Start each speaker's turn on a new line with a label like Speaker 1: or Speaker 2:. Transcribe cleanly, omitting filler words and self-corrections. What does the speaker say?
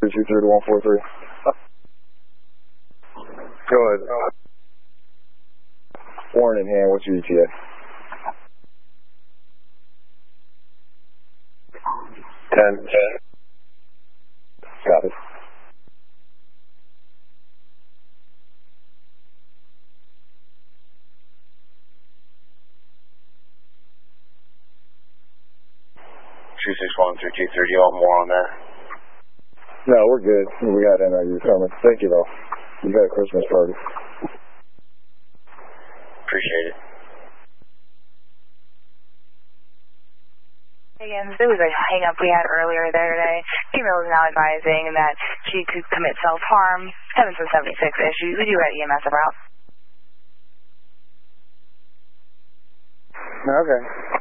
Speaker 1: 323 to 143. Go ahead. Warrant in hand, what's your ETA? 10. Got it.
Speaker 2: Two 61323, do you want more on that?
Speaker 1: No, we're good. We got NIU coming. Thank you, though. You got a Christmas party.
Speaker 2: Appreciate it.
Speaker 3: Again, there was a hang-up we had earlier there today. Female is now advising that she could commit self-harm. 776 issue. We do at EMS about.
Speaker 1: Okay.